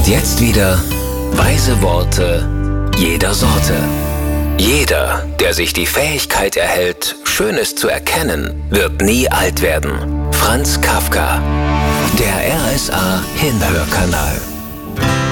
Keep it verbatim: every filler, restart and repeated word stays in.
jetzt wieder weise Worte jeder Sorte. Jeder, der sich die Fähigkeit erhält, Schönes zu erkennen, wird nie alt werden. Franz Kafka. Der R S A Hinhörkanal.